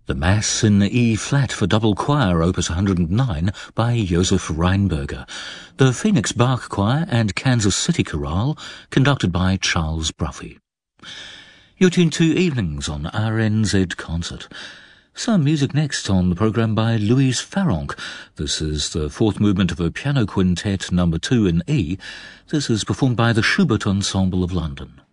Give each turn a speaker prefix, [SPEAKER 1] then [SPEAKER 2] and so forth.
[SPEAKER 1] The Mass in E-flat for double choir, opus 109, by Josef Reinberger. The Phoenix Bach Choir and Kansas City Chorale, conducted by Charles Bruffy. You're tuned to Evenings on RNZ Concert. Some music next on the programme by Louise Farrenc. This is the fourth movement of a piano quintet number 2 in E. This is performed by the Schubert Ensemble of London.